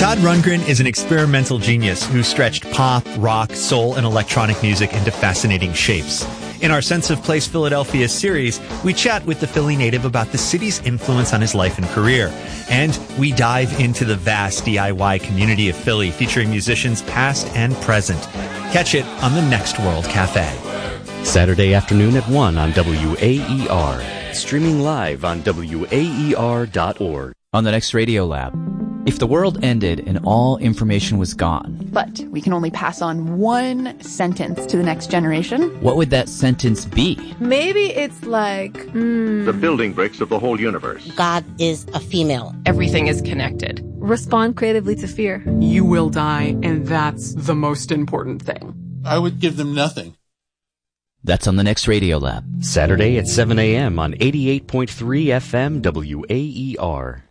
Todd Rundgren is an experimental genius who stretched pop, rock, soul, and electronic music into fascinating shapes. In our Sense of Place Philadelphia series, we chat with the Philly native about the city's influence on his life and career. And we dive into the vast DIY community of Philly, featuring musicians past and present. Catch it on the Next World Cafe. Saturday afternoon at 1 on WAER. Streaming live on WAER.org. On the Next Radio Lab. If the world ended and all information was gone, but we can only pass on one sentence to the next generation, what would that sentence be? Maybe it's like, the building bricks of the whole universe. God is a female. Everything is connected. Respond creatively to fear. You will die, and that's the most important thing. I would give them nothing. That's on the Next Radio Lab. Saturday at 7 a.m. on 88.3 FM WAER.